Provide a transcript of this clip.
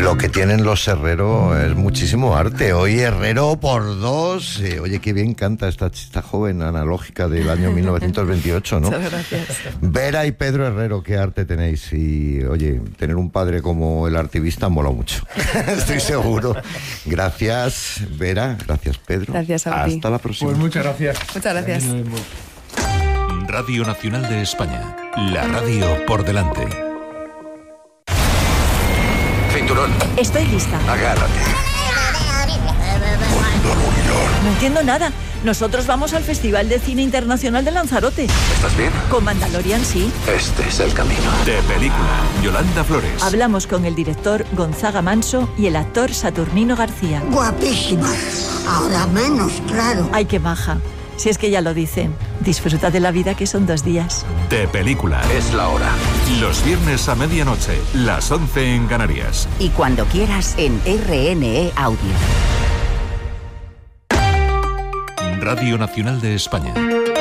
lo que tienen los Herrero es muchísimo arte. Hoy Herrero por dos. Oye, qué bien canta esta joven analógica del año 1928, ¿no? Muchas gracias. Vera y Pedro Herrero, qué arte tenéis. Y, oye, tener un padre como el artivista mola mucho. Estoy seguro. Gracias, Vera. Gracias, Pedro. Gracias a ti. Hasta la próxima. Pues muchas gracias. Muchas gracias. Radio Nacional de España. La radio por delante. Cinturón. Estoy lista. Agárrate. No entiendo nada. Nosotros vamos al Festival de Cine Internacional de Lanzarote. ¿Estás bien? Con Mandalorian, sí. Este es el camino. De película. Yolanda Flores. Hablamos con el director Gonzaga Manso y el actor Saturnino García. Guapísima. Ahora menos, claro. Ay, qué maja. Si es que ya lo dicen. Disfruta de la vida, que son 2 días. De película. Es la hora. Los viernes a medianoche, las 11 en Canarias. Y cuando quieras en RNE Audio. Radio Nacional de España.